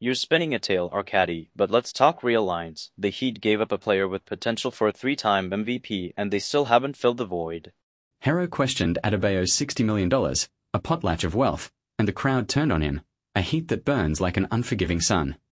You're spinning a tale, Arcadi, but let's talk real lines. The Heat gave up a player with potential for a three-time MVP, and they still haven't filled the void. Herro questioned Adebayo's $60 million, a potlatch of wealth, and the crowd turned on him, a heat that burns like an unforgiving sun.